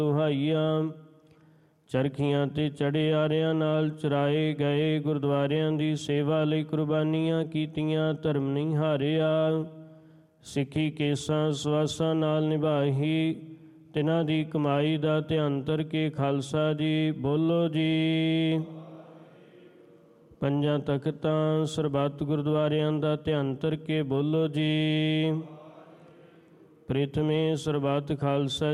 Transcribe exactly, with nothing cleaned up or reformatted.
ਦੁਹਾਈਆ। ਚਰਖੀਆਂ ਤੇ ਚੜੇ ਆਰਿਆਂ ਨਾਲ ਚੁਰਾਏ ਗਏ ਗੁਰਦੁਆਰਿਆਂ ਦੀ ਸੇਵਾ ਲਈ ਕੁਰਬਾਨੀਆਂ ਕੀਤੀਆਂ, ਧਰਮ ਨਹੀਂ ਹਾਰਿਆ। ਸਿੱਖੀ ਕੇਸਾਂ ਸਵਾਸਾਂ ਨਾਲ ਨਿਭਾਹੀ, ਤਿਨਾਂ ਦੀ ਕਮਾਈ ਦਾ ਧਿਆਨ ਧਰ ਕੇ ਖਾਲਸਾ ਜੀ ਬੋਲੋ ਜੀ। ਪੰਜਾਂ ਤਖਤਾਂ ਸਰਬੱਤ ਗੁਰਦੁਆਰਿਆਂ ਦਾ ਧਿਆਨ ਧਰ ਕੇ ਬੋਲੋ ਜੀ। ਪ੍ਰਥਮੇ ਸਰਬੱਤ ਖਾਲਸਾ